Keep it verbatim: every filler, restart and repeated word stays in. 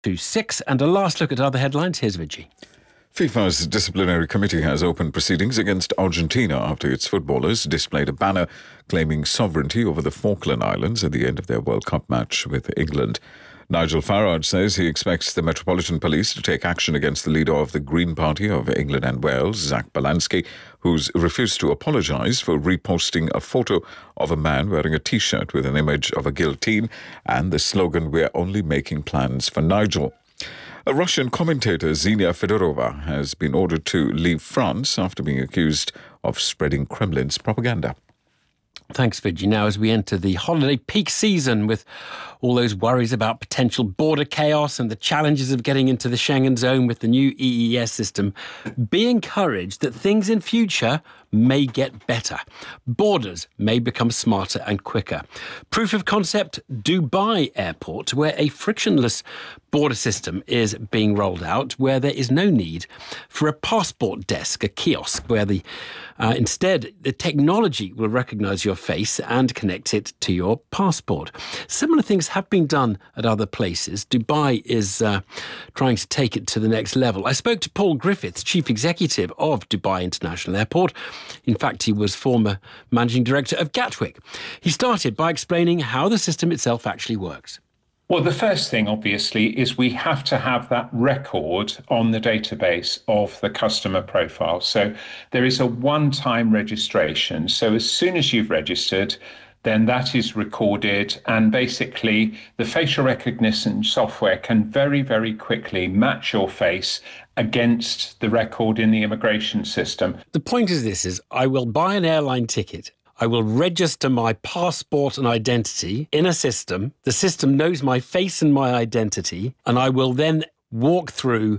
To six, and a last look at other headlines. Here's Vijay. FIFA's disciplinary committee has opened proceedings against Argentina after its footballers displayed a banner claiming sovereignty over the Falkland Islands at the end of their World Cup match with England. Nigel Farage says he expects the Metropolitan Police to take action against the leader of the Green Party of England and Wales, Zach Balansky, who's refused to apologise for reposting a photo of a man wearing a T-shirt with an image of a guillotine and the slogan, "We're only making plans for Nigel." A Russian commentator, Zenia Fedorova, has been ordered to leave France after being accused of spreading Kremlin's propaganda. Thanks, Vijay. Now, as we enter the holiday peak season with all those worries about potential border chaos and the challenges of getting into the Schengen zone with the new E E S system, be encouraged that things in future may get better. Borders may become smarter and quicker. Proof of concept, Dubai Airport, where a frictionless border system is being rolled out, where there is no need for a passport desk, a kiosk, where the uh, instead the technology will recognise your face and connect it to your passport. Similar things have been done at other places. Dubai is uh, trying to take it to the next level. I spoke to Paul Griffiths, Chief Executive of Dubai International Airport. In fact, he was former Managing Director of Gatwick. He started by explaining how the system itself actually works. Well, the first thing, obviously, is we have to have that record on the database of the customer profile. So there is a one-time registration. So as soon as you've registered, then that is recorded, and basically the facial recognition software can very, very quickly match your face against the record in the immigration system. The point is this, is I will buy an airline ticket. I will register my passport and identity in a system. The system knows my face and my identity, and I will then walk through